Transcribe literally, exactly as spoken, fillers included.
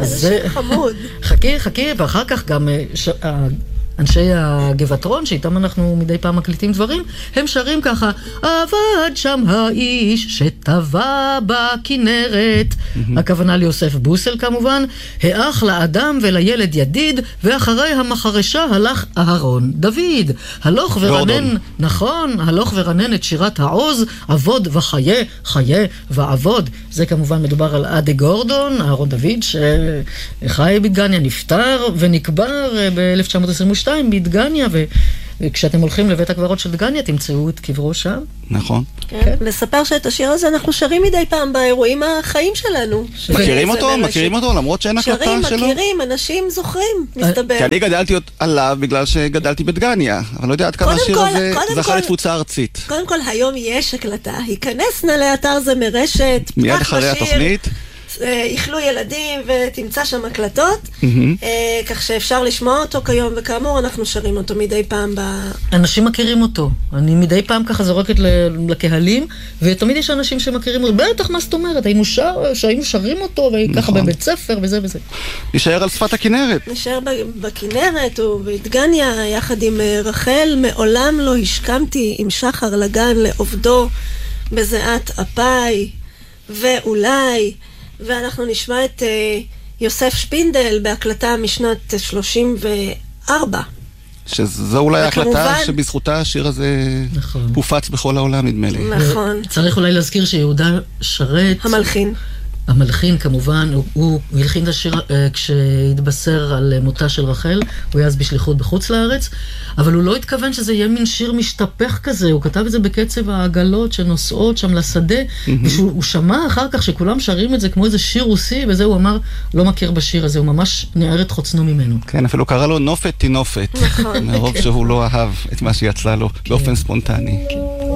אז זה חמוד. חכי, חכי, ואחר כך גם ש... אנשי הגבעתרון, שאיתם אנחנו מדי פעם מקליטים דברים, הם שרים ככה, עבד שם האיש שטבע בכנרת, הכוונה ליוסף בוסל כמובן, האח לאדם ולילד ידיד, ואחרי המחרשה הלך אהרון דוד, הלוך ורנן, נכון, הלוך ורנן את שירת העוז, עבוד וחיה, חיה ועבוד. זה כמובן מדובר על אדי גורדון, אהרון דוד, שחי בדגניה, נפטר ונקבר ב-אלף תשע מאות עשרים ושתיים בדגניה, וכשאתם הולכים לבית הקברות של דגניה, תמצאו את קברו שם. נכון. כן. לספר שאת השיר הזה אנחנו שרים מדי פעם באירועים החיים שלנו. מכירים אותו? מכירים אותו? למרות שאין הקלטה שלו? שרים, מכירים, אנשים זוכרים, מסתבר. כי אני גדלתי עליו בגלל שגדלתי בדגניה, אבל לא יודע עד כמה השיר הזה זכה לתפוצה ארצית. קודם כל, היום יש הקלטה. היכנס נא לאתר זה מרשת. מיד אחרי התוכנית. יחלו ילדים ותמצא שם הקלטות, כך שאפשר לשמוע אותו כיום, וכאמור אנחנו שרים אותו מדי פעם. אנשים מכירים אותו, אני מדי פעם ככה זורקת לקהלים, ותמיד יש אנשים שמכירים אותו, בטח מה זאת אומרת, היינו שרים אותו, וככה בבית ספר וזה וזה. נשאר על שפת הכנרת. נשאר בכנרת ובדגניה, יחד עם רחל, מעולם לא השכמתי עם שחר לגן לעובדו בזיעת אפיי, ואולי ואנחנו נשמע את uh, יוסף שפינדל בהקלטה משנת שלושים וארבע. שזו אולי ההקלטה שבזכותה השיר הזה נכון. הופץ בכל העולם, נדמה לי. נכון. צריך אולי להזכיר שיהודה שרת... המלחין. המלחין כמובן, הוא, הוא הלחין את השיר uh, כשהתבשר על uh, מותה של רחל, הוא היה אז בשליחות בחוץ לארץ, אבל הוא לא התכוון שזה יהיה מין שיר משתפך כזה, הוא כתב את זה בקצב העגלות שנוסעות שם לשדה, mm-hmm. והוא שמע אחר כך שכולם שרים את זה כמו איזה שיר רוסי, וזה הוא אמר, לא מכיר בשיר הזה, הוא ממש נער את חוצנו ממנו. כן, אפילו קרא לו נופת תינופת, נכון. מרוב שהוא לא אהב את מה שיצא לו באופן ספונטני. כן.